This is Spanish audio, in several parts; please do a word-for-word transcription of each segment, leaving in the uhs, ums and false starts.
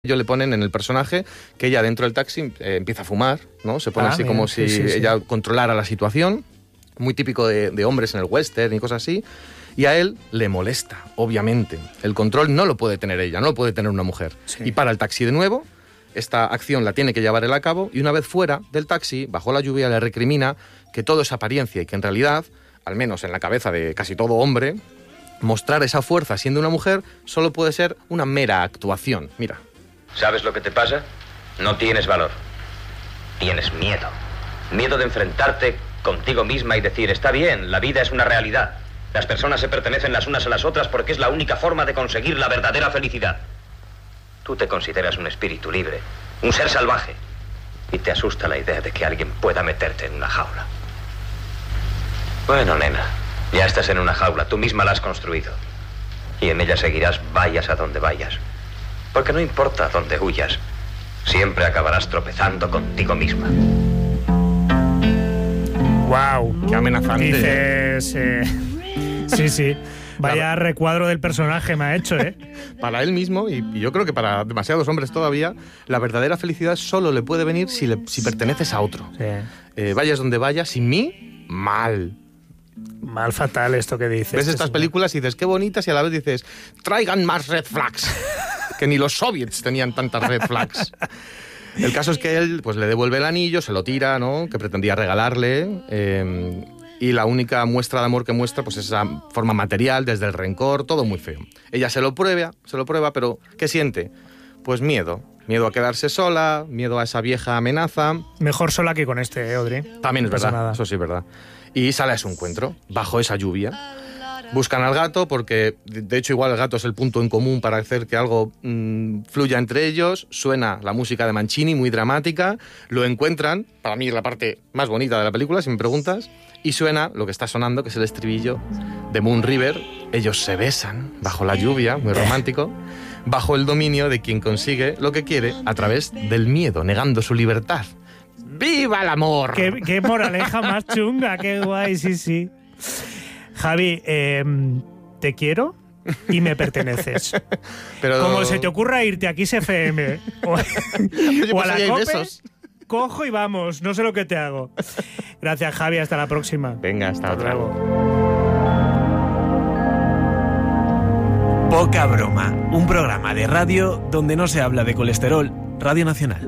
Ellos le ponen en el personaje que ella dentro del taxi eh, empieza a fumar, ¿no? Se pone ah, así mira, como si sí, sí, ella sí. controlara la situación, muy típico de, de hombres en el western y cosas así, y a él le molesta, obviamente. El control no lo puede tener ella, no lo puede tener una mujer. Sí. Y para el taxi de nuevo, esta acción la tiene que llevar él a cabo, y una vez fuera del taxi, bajo la lluvia, le recrimina que todo es apariencia y que en realidad, al menos en la cabeza de casi todo hombre, mostrar esa fuerza siendo una mujer solo puede ser una mera actuación. Mira. ¿Sabes lo que te pasa? No tienes valor. Tienes miedo. Miedo de enfrentarte contigo misma y decir, está bien, la vida es una realidad. Las personas se pertenecen las unas a las otras porque es la única forma de conseguir la verdadera felicidad. Tú te consideras un espíritu libre, un ser salvaje, y te asusta la idea de que alguien pueda meterte en una jaula. Bueno, nena, ya estás en una jaula, tú misma la has construido. Y en ella seguirás vayas a donde vayas. Porque no importa dónde huyas, siempre acabarás tropezando contigo misma. ¡Wow! ¡Qué amenazante! Dices... Eh... Sí, sí. Vaya recuadro del personaje me ha hecho, ¿eh? Para él mismo, y yo creo que para demasiados hombres todavía, la verdadera felicidad solo le puede venir si, le, si perteneces a otro. Sí. Eh, vayas donde vayas, sin mí, mal. Mal fatal esto que dices. Ves estas películas y dices, qué bonitas, y a la vez dices, traigan más red flags. Que ni los soviets tenían tantas red flags. El caso es que él pues le devuelve el anillo, se lo tira, ¿no? Que pretendía regalarle, eh, y la única muestra de amor que muestra pues es esa forma material, desde el rencor, todo muy feo. Ella se lo prueba, se lo prueba, pero ¿qué siente? Pues miedo. Miedo a quedarse sola, miedo a esa vieja amenaza. Mejor sola que con este, ¿eh, Audrey? También es no verdad, nada. Eso sí es verdad. Y sale a su encuentro, bajo esa lluvia. Buscan al gato porque, de hecho, igual el gato es el punto en común para hacer que algo mmm, fluya entre ellos. Suena la música de Mancini, muy dramática. Lo encuentran, para mí es la parte más bonita de la película, si me preguntas. Y suena lo que está sonando, que es el estribillo de Moon River. Ellos se besan bajo la lluvia, muy romántico, bajo el dominio de quien consigue lo que quiere a través del miedo, negando su libertad. ¡Viva el amor! ¡Qué, qué moraleja más chunga! ¡Qué guay! Sí, sí. Javi, eh, te quiero y me perteneces. Pero... Como se te ocurra irte a Kiss F M o, Oye, o a pues la COPE, cojo y vamos, no sé lo que te hago. Gracias, Javi, hasta la próxima. Venga, hasta, hasta luego. Poca broma, un programa de radio donde no se habla de colesterol. Radio Nacional.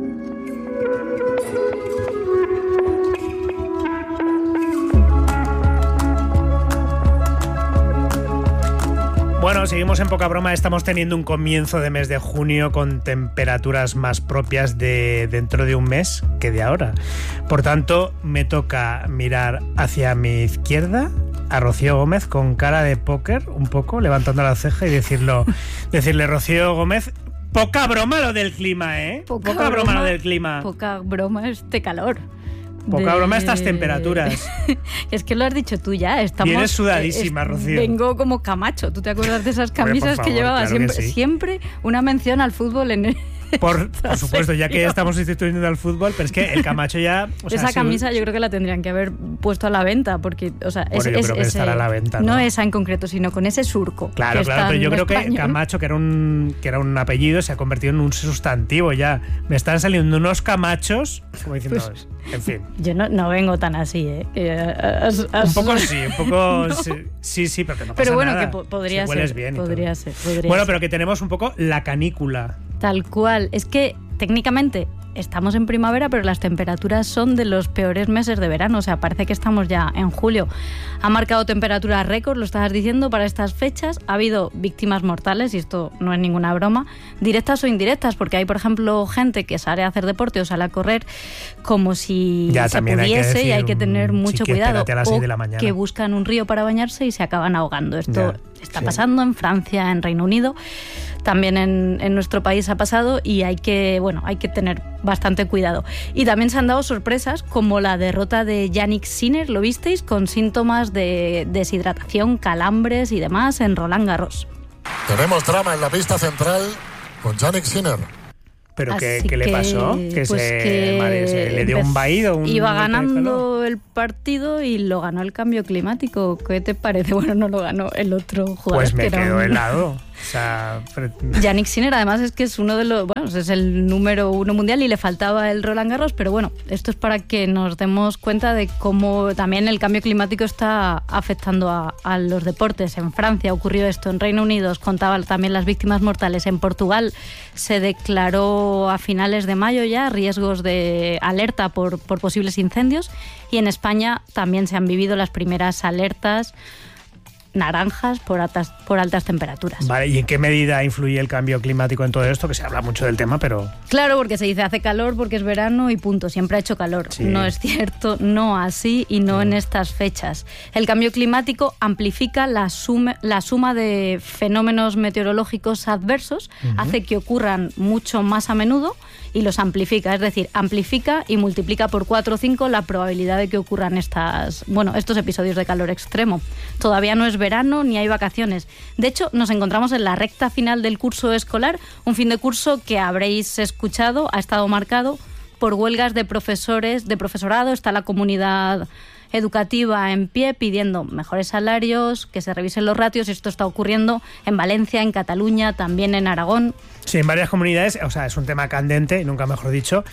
Bueno, seguimos en Poca Broma. Estamos teniendo un comienzo de mes de junio con temperaturas más propias de dentro de un mes que de ahora. Por tanto, me toca mirar hacia mi izquierda a Rocío Gómez con cara de póker, un poco, levantando la ceja y decirlo, decirle, Rocío Gómez, poca broma lo del clima, ¿eh? Poca, poca broma, broma lo del clima. Poca broma este calor. Poca de... broma estas temperaturas. Es que lo has dicho tú ya. Estamos, Vienes sudadísima, es, Rocío. Vengo como Camacho. ¿Tú te acuerdas de esas camisas favor, que llevaba? claro Siempre, que sí. siempre una mención al fútbol en el... Por, por supuesto, ya que estamos instituyendo al fútbol, pero es que el Camacho ya... O sea, esa si camisa un... yo creo que la tendrían que haber puesto a la venta, porque, o sea, bueno, es, yo es, creo que ese, estará a la venta, ¿no? No esa en concreto, sino con ese surco. Claro, claro, pero yo creo español. que Camacho, que era, un, que era un apellido, se ha convertido en un sustantivo ya. Me están saliendo unos Camachos, como diciendo, pues, en fin. Yo no, no vengo tan así, ¿eh? Que, as, as, un poco sí, un poco... no. sí, sí, sí, pero que no pasa Pero bueno, nada. que po- podría si ser. Bien podría ser podría bueno, ser. pero que tenemos un poco la canícula. Tal cual. Es que técnicamente estamos en primavera, pero las temperaturas son de los peores meses de verano. O sea, parece que estamos ya en julio. Ha marcado temperaturas récord, lo estabas diciendo, para estas fechas. Ha habido víctimas mortales, y esto no es ninguna broma, directas o indirectas, porque hay, por ejemplo, gente que sale a hacer deporte o sale a correr como si ya, se pudiese, hay decir, y hay que tener mucho cuidado. A las seis de la mañana. O que buscan un río para bañarse y se acaban ahogando. Esto ya, está sí. pasando en Francia, en Reino Unido. También en, en nuestro país ha pasado, y hay que, bueno, hay que tener bastante cuidado. Y también se han dado sorpresas, como la derrota de Yannick Sinner, ¿lo visteis? Con síntomas de deshidratación, calambres y demás en Roland Garros. Tenemos drama en la pista central con Yannick Sinner. ¿Pero qué, Así qué le que, pasó? ¿Que, pues se, que madre, se le dio un vaído? Un iba ganando el partido y lo ganó el cambio climático. ¿Qué te parece? Bueno, no lo ganó el otro jugador. Pues me que era quedo un... helado. O sea, pero... Yannick Sinner, además, es que es uno de los, bueno, es el número uno mundial y le faltaba el Roland Garros, pero bueno, esto es para que nos demos cuenta de cómo también el cambio climático está afectando a, a los deportes. En Francia ocurrió esto, en Reino Unido os contaba también las víctimas mortales, en Portugal se declaró a finales de mayo ya riesgos de alerta por, por posibles incendios, y en España también se han vivido las primeras alertas naranjas por altas, por altas temperaturas. Vale, ¿y en qué medida influye el cambio climático en todo esto? Que se habla mucho del tema, pero... Claro, porque se dice hace calor porque es verano y punto, siempre ha hecho calor. Sí. No es cierto, no así y no mm. en estas fechas. El cambio climático amplifica la suma, la suma de fenómenos meteorológicos adversos, uh-huh. hace que ocurran mucho más a menudo y los amplifica, es decir, amplifica y multiplica por cuatro o cinco la probabilidad de que ocurran estas, bueno, estos episodios de calor extremo. Todavía no es verano ni hay vacaciones. De hecho, nos encontramos en la recta final del curso escolar, un fin de curso que habréis escuchado, ha estado marcado por huelgas de profesores, de profesorado. Está la comunidad educativa en pie pidiendo mejores salarios, que se revisen los ratios. Esto está ocurriendo en Valencia, en Cataluña, también en Aragón. Sí, en varias comunidades, o sea, es un tema candente, nunca mejor dicho.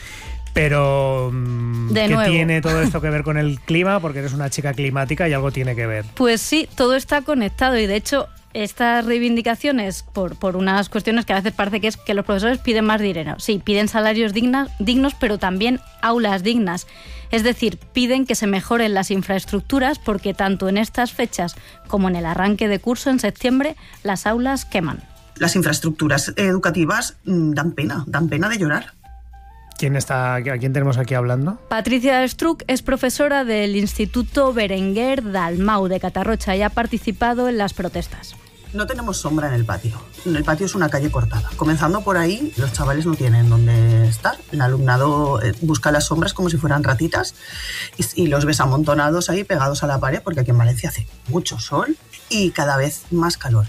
Pero, de ¿qué nuevo. tiene todo esto que ver con el clima? Porque eres una chica climática y algo tiene que ver. Pues sí, todo está conectado y de hecho estas reivindicaciones por, por unas cuestiones que a veces parece que es que los profesores piden más dinero. Sí, piden salarios dignas, dignos, pero también aulas dignas. Es decir, piden que se mejoren las infraestructuras porque tanto en estas fechas como en el arranque de curso en septiembre las aulas queman. Las infraestructuras educativas dan pena, dan pena de llorar. ¿Quién está, ¿A quién tenemos aquí hablando? Patricia Struck es profesora del Instituto Berenguer Dalmau de Catarroja y ha participado en las protestas. No tenemos sombra en el patio. El patio es una calle cortada. Comenzando por ahí, los chavales no tienen dónde estar. El alumnado busca las sombras como si fueran ratitas y, y los ves amontonados ahí pegados a la pared, porque aquí en Valencia hace mucho sol y cada vez más calor.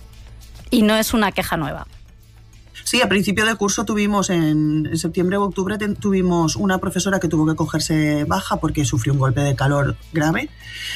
Y no es una queja nueva. Sí, a principio de curso tuvimos, en, en septiembre o octubre, ten, tuvimos una profesora que tuvo que cogerse baja porque sufrió un golpe de calor grave.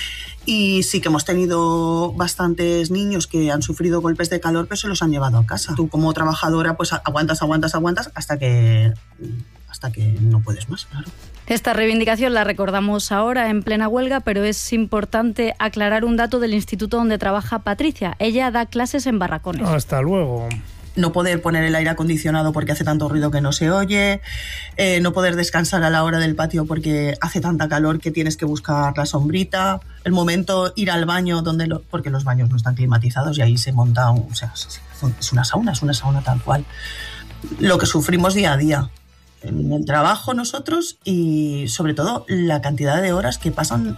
Y sí que hemos tenido bastantes niños que han sufrido golpes de calor, pero se los han llevado a casa. Tú como trabajadora pues aguantas, aguantas, aguantas hasta que, hasta que no puedes más, claro. Esta reivindicación la recordamos ahora en plena huelga, pero es importante aclarar un dato del instituto donde trabaja Patricia. Ella da clases en barracones. Hasta luego. No poder poner el aire acondicionado porque hace tanto ruido que no se oye, eh, no poder descansar a la hora del patio porque hace tanta calor que tienes que buscar la sombrita, el momento ir al baño donde lo, porque los baños no están climatizados y ahí se monta, un, o sea, es una sauna, es una sauna tal cual. Lo que sufrimos día a día en el trabajo nosotros y sobre todo la cantidad de horas que pasan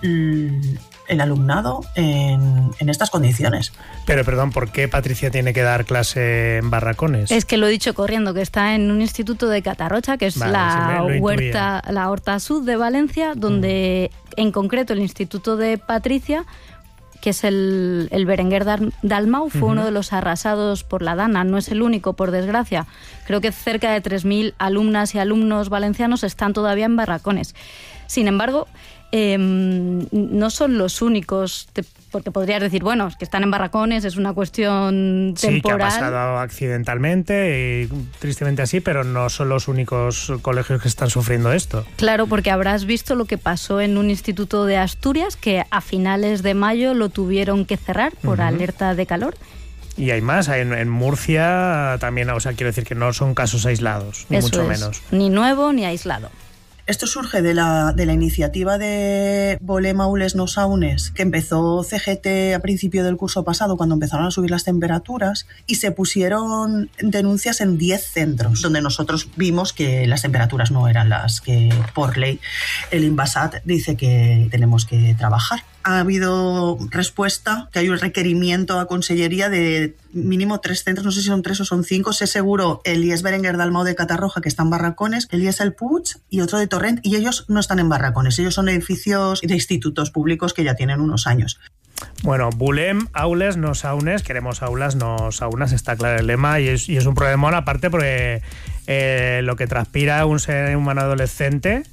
el alumnado en, en estas condiciones. Pero perdón, ¿por qué Patricia tiene que dar clase en barracones? Es que lo he dicho corriendo, que está en un instituto de Catarroja, que es vale, la sí huerta, la Horta Sud de Valencia, donde mm. en concreto el instituto de Patricia, que es el, el Berenguer Dalmau, fue uh-huh. uno de los arrasados por la Dana. No es el único, por desgracia. Creo que cerca de tres mil alumnas y alumnos valencianos están todavía en barracones. Sin embargo, eh, no son los únicos, te, porque podrías decir, bueno, es que están en barracones, es una cuestión temporal. Sí, que ha pasado accidentalmente y tristemente así, pero no son los únicos colegios que están sufriendo esto. Claro, porque habrás visto lo que pasó en un instituto de Asturias, que a finales de mayo lo tuvieron que cerrar por uh-huh. alerta de calor. Y hay más, en, en Murcia también, o sea, quiero decir que no son casos aislados, ni Eso mucho es, menos. Ni nuevo ni aislado. Esto surge de la, de la iniciativa de Volem Aules no Saunes, que empezó C G T a principio del curso pasado, cuando empezaron a subir las temperaturas, y se pusieron denuncias en diez centros, donde nosotros vimos que las temperaturas no eran las que, por ley, el Inbasat dice que tenemos que trabajar. Ha habido respuesta, que hay un requerimiento a Consellería de mínimo tres centros, no sé si son tres o son cinco, sé seguro el I E S Berenguer Dalmau de Catarroja, que está en barracones, el I E S El Puig y otro de Torrent, y ellos no están en barracones, ellos son edificios de institutos públicos que ya tienen unos años. Bueno, Volem Aules no Saunes, queremos aulas no saunas, está claro el lema, y es, y es un problemón aparte porque eh, lo que transpira un ser humano adolescente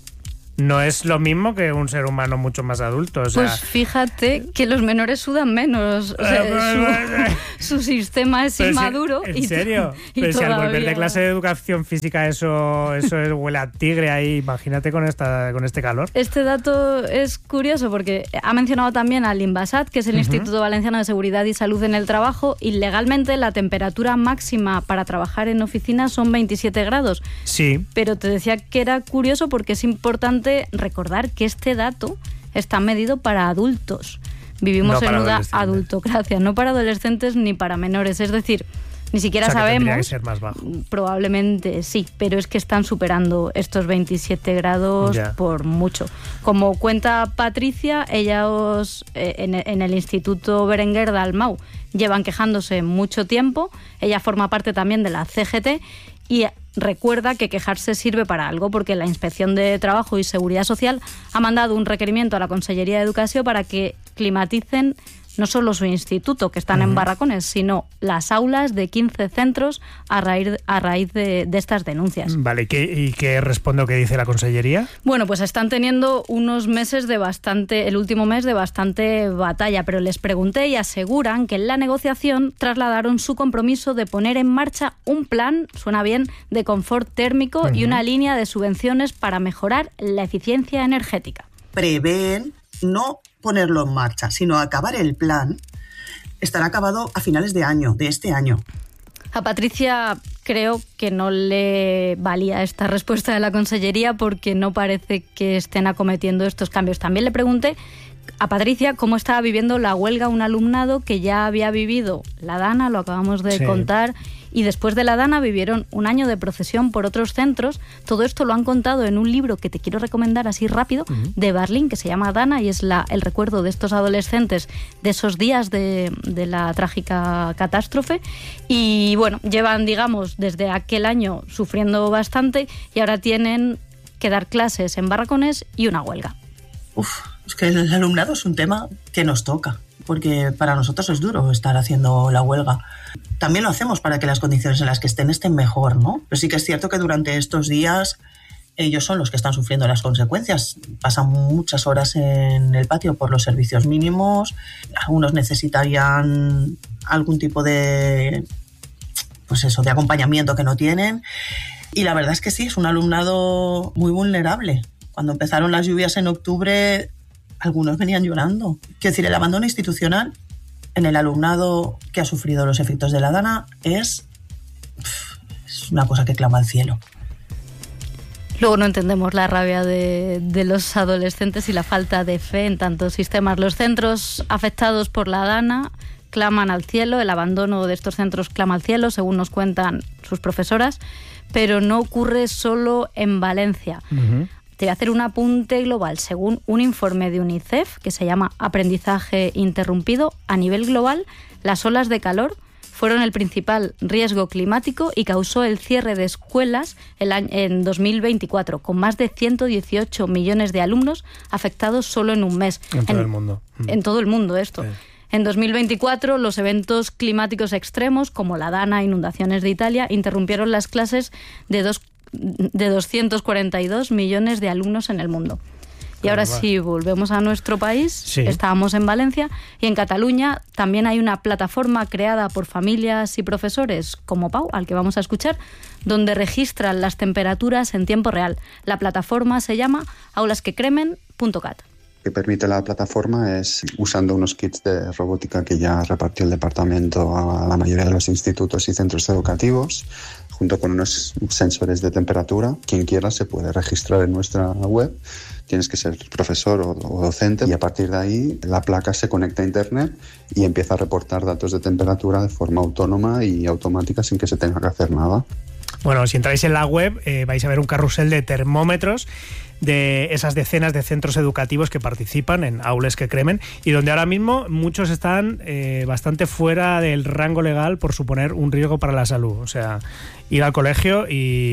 no es lo mismo que un ser humano mucho más adulto. O sea, pues fíjate que los menores sudan menos. O sea, su, su sistema es inmaduro. Si, ¿En y serio? Y Pero todavía... si al volver de clase de educación física eso, eso es, huele a tigre ahí, imagínate con, esta, con este calor. Este dato es curioso porque ha mencionado también al INVASAT, que es el uh-huh. Instituto Valenciano de Seguridad y Salud en el Trabajo, y legalmente la temperatura máxima para trabajar en oficinas son veintisiete grados. Sí. Pero te decía que era curioso porque es importante recordar que este dato está medido para adultos. Vivimos no en una adultocracia, no para adolescentes ni para menores. Es decir, ni siquiera o sea, sabemos. Que tendría que ser más bajo. Probablemente sí, pero es que están superando estos veintisiete grados ya. Por mucho. Como cuenta Patricia, ellos eh, en, en el Instituto Berenguer Dalmau llevan quejándose mucho tiempo. Ella forma parte también de la C G T y recuerda que quejarse sirve para algo, porque la Inspección de Trabajo y Seguridad Social ha mandado un requerimiento a la Consellería de Educación para que climaticen no solo su instituto, que están uh-huh. en barracones, sino las aulas de quince centros a raíz, a raíz de, de estas denuncias. Vale, ¿y qué, y qué responde o qué dice la Consellería? Bueno, pues están teniendo unos meses de bastante, el último mes de bastante batalla, pero les pregunté y aseguran que en la negociación trasladaron su compromiso de poner en marcha un plan, suena bien, de confort térmico uh-huh. y una línea de subvenciones para mejorar la eficiencia energética. Prevén no ponerlo en marcha, sino acabar el plan. Estará acabado a finales de año, de este año. A Patricia creo que no le valía esta respuesta de la Consellería porque no parece que estén acometiendo estos cambios. También le pregunté a Patricia cómo estaba viviendo la huelga un alumnado que ya había vivido la Dana, lo acabamos de sí. contar, y después de la Dana vivieron un año de procesión por otros centros. Todo esto lo han contado en un libro que te quiero recomendar así rápido, uh-huh. de Berlín, que se llama Dana, y es la, el recuerdo de estos adolescentes de esos días de, de la trágica catástrofe. Y bueno, llevan, digamos, desde aquel año sufriendo bastante y ahora tienen que dar clases en barracones y una huelga. Uf, es que el alumnado es un tema que nos toca, porque para nosotros es duro estar haciendo la huelga. También lo hacemos para que las condiciones en las que estén estén mejor, ¿no? Pero sí que es cierto que durante estos días ellos son los que están sufriendo las consecuencias. Pasan muchas horas en el patio por los servicios mínimos, algunos necesitarían algún tipo de, pues eso, de acompañamiento que no tienen. Y la verdad es que sí, es un alumnado muy vulnerable. Cuando empezaron las lluvias en octubre, algunos venían llorando. Quiero decir, el abandono institucional en el alumnado que ha sufrido los efectos de la Dana es, es una cosa que clama al cielo. Luego no entendemos la rabia de, de los adolescentes y la falta de fe en tantos sistemas. Los centros afectados por la Dana claman al cielo, el abandono de estos centros clama al cielo, según nos cuentan sus profesoras, pero no ocurre solo en Valencia. Uh-huh. Te voy a hacer un apunte global. Según un informe de UNICEF que se llama Aprendizaje Interrumpido, a nivel global, las olas de calor fueron el principal riesgo climático y causó el cierre de escuelas el año, en dos mil veinticuatro, con más de ciento dieciocho millones de alumnos afectados solo en un mes. En todo en, el mundo. En todo el mundo esto. Sí. En dos mil veinticuatro, los eventos climáticos extremos, como la Dana, inundaciones de Italia, interrumpieron las clases de dos de doscientos cuarenta y dos millones de alumnos en el mundo. Y ahora sí, volvemos a nuestro país. Sí. Estábamos en Valencia y en Cataluña también hay una plataforma creada por familias y profesores como Pau, al que vamos a escuchar, donde registran las temperaturas en tiempo real. La plataforma se llama aulas que cremen punto cat. Lo que permite la plataforma es, usando unos kits de robótica que ya repartió el departamento a la mayoría de los institutos y centros educativos, junto con unos sensores de temperatura. Quien quiera se puede registrar en nuestra web. Tienes que ser profesor o, o docente y a partir de ahí la placa se conecta a internet y empieza a reportar datos de temperatura de forma autónoma y automática sin que se tenga que hacer nada. Bueno, si entráis en la web eh, vais a ver un carrusel de termómetros de esas decenas de centros educativos que participan en Aules que Cremen y donde ahora mismo muchos están eh, bastante fuera del rango legal por suponer un riesgo para la salud. O sea, ir al colegio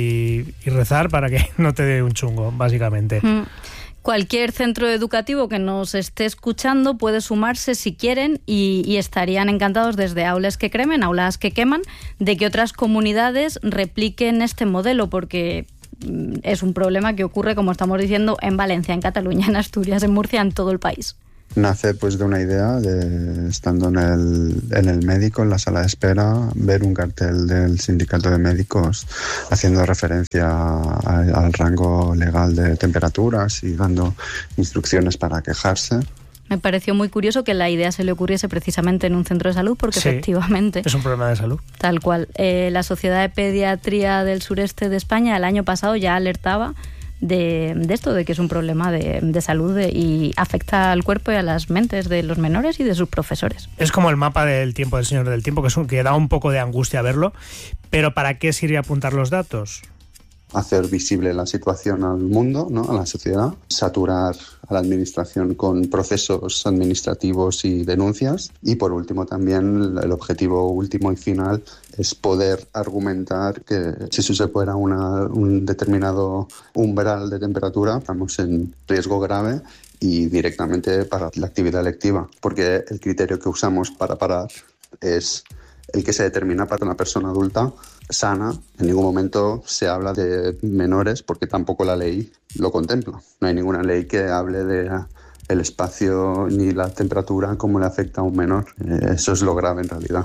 y, y rezar para que no te dé un chungo, básicamente. Mm. Cualquier centro educativo que nos esté escuchando puede sumarse si quieren y, y estarían encantados desde Aules que Cremen, Aulas que Queman, de que otras comunidades repliquen este modelo, porque es un problema que ocurre, como estamos diciendo, en Valencia, en Cataluña, en Asturias, en Murcia, en todo el país. Nace pues de una idea de, estando en el, en el médico, en la sala de espera, ver un cartel del sindicato de médicos haciendo referencia a, al rango legal de temperaturas y dando instrucciones para quejarse. Me pareció muy curioso que la idea se le ocurriese precisamente en un centro de salud, porque sí, efectivamente... es un problema de salud. Tal cual. Eh, la Sociedad de Pediatría del Sureste de España el año pasado ya alertaba de, de esto, de que es un problema de, de salud de, y afecta al cuerpo y a las mentes de los menores y de sus profesores. Es como el mapa del tiempo del Señor del Tiempo, que, es un, que da un poco de angustia verlo, pero ¿para qué sirve apuntar los datos? Hacer visible la situación al mundo, ¿no? A la sociedad, saturar a la administración con procesos administrativos y denuncias, y por último también el objetivo último y final es poder argumentar que si se supera una, un determinado umbral de temperatura estamos en riesgo grave y directamente para la actividad lectiva, porque el criterio que usamos para parar es el que se determina para una persona adulta sana. En ningún momento se habla de menores porque tampoco la ley lo contempla. No hay ninguna ley que hable de el espacio ni la temperatura como le afecta a un menor. Eh, eso es lo grave en realidad.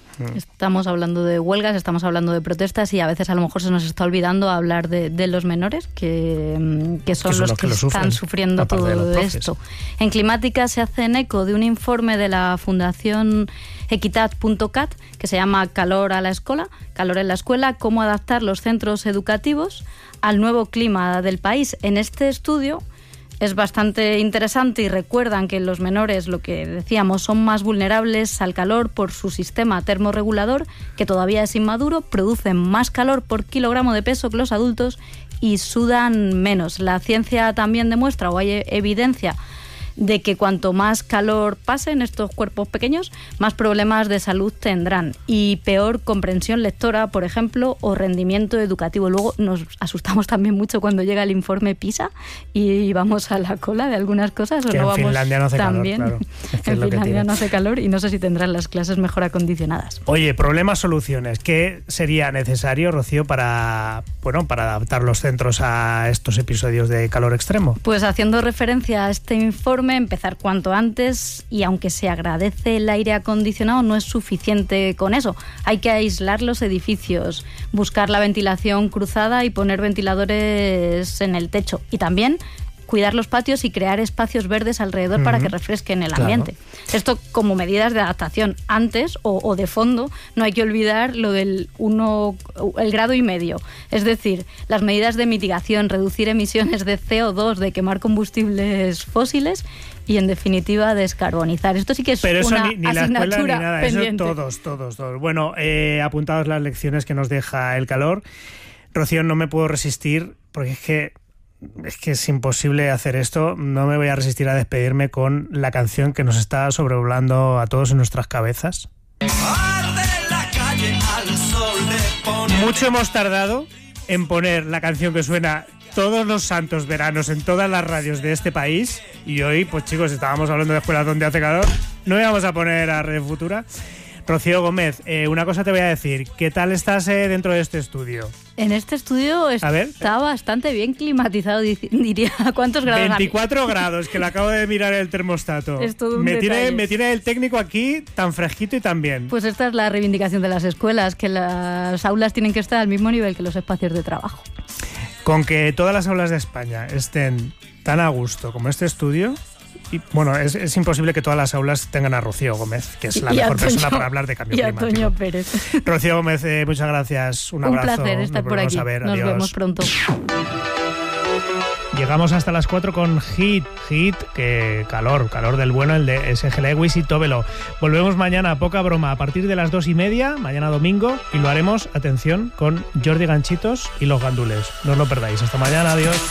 Estamos hablando de huelgas, estamos hablando de protestas y a veces a lo mejor se nos está olvidando hablar de, de los menores, que, que son, que son los, los que, que están sufren, sufriendo todo esto. En Climática se hacen eco de un informe de la Fundación Equitat punto cat que se llama Calor a la escuela, Calor en la escuela, cómo adaptar los centros educativos al nuevo clima del país. En este estudio es bastante interesante y recuerdan que los menores, lo que decíamos, son más vulnerables al calor por su sistema termorregulador, que todavía es inmaduro, producen más calor por kilogramo de peso que los adultos y sudan menos. La ciencia también demuestra, o hay evidencia, de que cuanto más calor pase en estos cuerpos pequeños, más problemas de salud tendrán y peor comprensión lectora, por ejemplo, o rendimiento educativo. Luego nos asustamos también mucho cuando llega el informe PISA y vamos a la cola de algunas cosas. ¿O que no en vamos Finlandia no hace también? calor, claro. Es que en es lo Finlandia que no hace calor y no sé si tendrán las clases mejor acondicionadas. Oye, problemas, soluciones. ¿Qué sería necesario, Rocío, para, bueno, para adaptar los centros a estos episodios de calor extremo? Pues haciendo referencia a este informe, empezar cuanto antes, y aunque se agradece el aire acondicionado, no es suficiente con eso. Hay que aislar los edificios, buscar la ventilación cruzada y poner ventiladores en el techo. Y también cuidar los patios y crear espacios verdes alrededor uh-huh. para que refresquen el ambiente. Claro. Esto como medidas de adaptación. Antes, o, o de fondo, no hay que olvidar lo del uno, el grado y medio. Es decir, las medidas de mitigación, reducir emisiones de C O dos, de quemar combustibles fósiles y, en definitiva, descarbonizar. Esto sí que es Pero eso una ni, ni la asignatura escuela ni nada, pendiente. Eso todos, todos, todos. Bueno, eh, apuntados las lecciones que nos deja el calor. Rocío, no me puedo resistir, porque es que Es que es imposible hacer esto. No me voy a resistir a despedirme con la canción que nos está sobrevolando a todos en nuestras cabezas. Mucho hemos tardado en poner la canción que suena todos los santos veranos en todas las radios de este país, y hoy, pues chicos, estábamos hablando de escuelas donde hace calor. No íbamos a poner a Red Futura. Rocío Gómez, eh, una cosa te voy a decir. ¿Qué tal estás eh, dentro de este estudio? En este estudio está bastante bien climatizado, diría. ¿Cuántos grados? veinticuatro grados, que le acabo de mirar el termostato. Es todo un me, tiene, detalle. me tiene el técnico aquí tan fresquito y tan bien. Pues esta es la reivindicación de las escuelas, que las aulas tienen que estar al mismo nivel que los espacios de trabajo. Con que todas las aulas de España estén tan a gusto como este estudio... Y, bueno, es, es imposible que todas las aulas tengan a Rocío Gómez, que es la y mejor Antonio, persona para hablar de cambio y climático. Antonio Pérez. Rocío Gómez, eh, muchas gracias. Un, Un abrazo. placer estar Nos por aquí. A ver. Nos Adiós. vemos pronto. Llegamos hasta las cuatro con Hit, Hit, que calor, calor del bueno, el de S G Lewis y Tóbelo. Volvemos mañana, poca broma, a partir de las dos y media, mañana domingo, y lo haremos, atención, con Jordi Ganchitos y Los Gandules. No os lo perdáis. Hasta mañana, adiós.